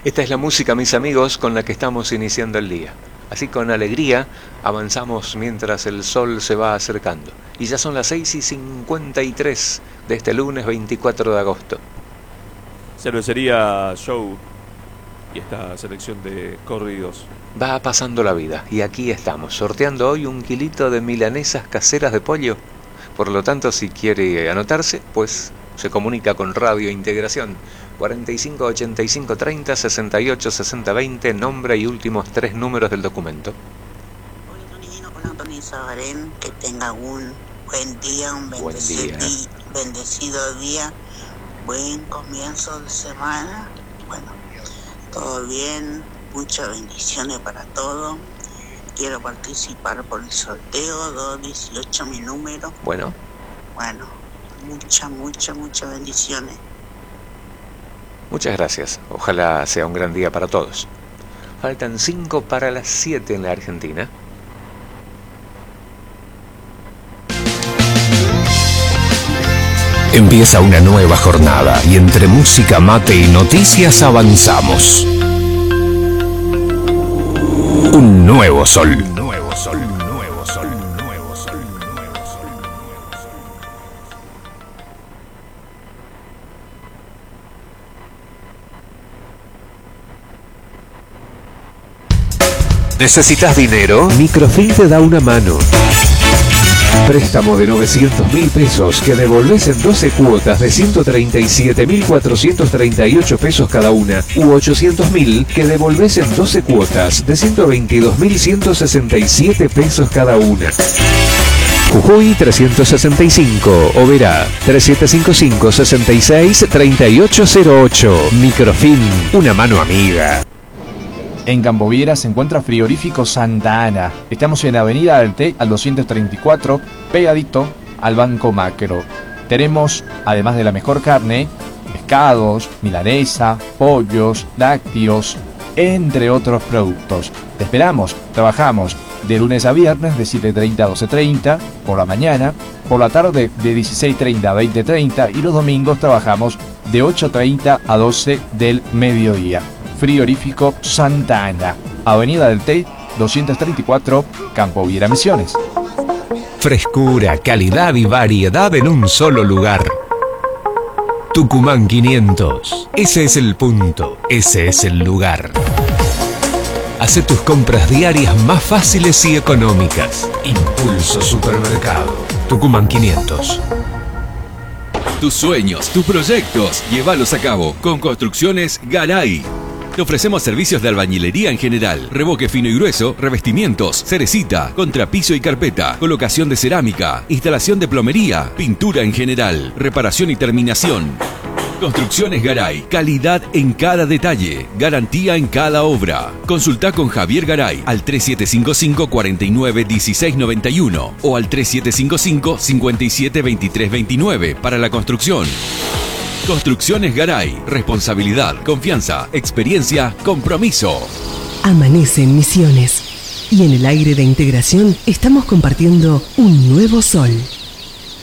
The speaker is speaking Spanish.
Esta es la música, mis amigos, con la que estamos iniciando el día. Así con alegría avanzamos mientras el sol se va acercando. Y ya son las 6:53 de este lunes 24 de agosto. Cervecería Show y esta selección de corridos. Va pasando la vida y aquí estamos, sorteando hoy 1 kilito de milanesas caseras de pollo. Por lo tanto, si quiere anotarse, pues se comunica con Radio Integración. 45 85 30 68 60 20, nombre y últimos 3 números del documento. Hola, Tony Sabarén, que tenga un buen día, un bendecido día, buen comienzo de semana. Bueno, todo bien, muchas bendiciones para todo. Quiero participar por el sorteo 218, mi número. Bueno, muchas bendiciones. Muchas gracias. Ojalá sea un gran día para todos. Faltan 5 para las 7 en la Argentina. Empieza una nueva jornada y entre música, mate y noticias avanzamos. Un nuevo sol. ¿Necesitas dinero? Microfin te da una mano. Préstamo de 900.000 pesos que devolvés en 12 cuotas de 137.438 pesos cada una, u 800.000 que devolvés en 12 cuotas de 122.167 pesos cada una. Jujuy 365, Oberá 3755 66 3808. Microfin, una mano amiga. En Camboviera se encuentra Frigorífico Santa Ana. Estamos en la Avenida del Té al 234, pegadito al Banco Macro. Tenemos, además de la mejor carne, pescados, milanesa, pollos, lácteos, entre otros productos. Te esperamos, trabajamos de lunes a viernes de 7:30 a 12:30 por la mañana, por la tarde de 16:30 a 20:30 y los domingos trabajamos de 8:30 a 12 del mediodía. Frigorífico Santa Ana, Avenida del Té 234, Camboviera, Misiones. Frescura, calidad y variedad en un solo lugar. Tucumán 500. Ese es el punto, ese es el lugar. Hace tus compras diarias más fáciles y económicas. Impulso Supermercado. Tucumán 500. Tus sueños, tus proyectos, llévalos a cabo con Construcciones Garay. Te ofrecemos servicios de albañilería en general, revoque fino y grueso, revestimientos, cerecita, contrapiso y carpeta, colocación de cerámica, instalación de plomería, pintura en general, reparación y terminación. Construcciones Garay, calidad en cada detalle, garantía en cada obra. Consulta con Javier Garay al 3755 49 16 91 o al 3755 57 23 29 para la construcción. Construcciones Garay, responsabilidad, confianza, experiencia, compromiso. Amanece en Misiones y en el aire de Integración estamos compartiendo un nuevo sol.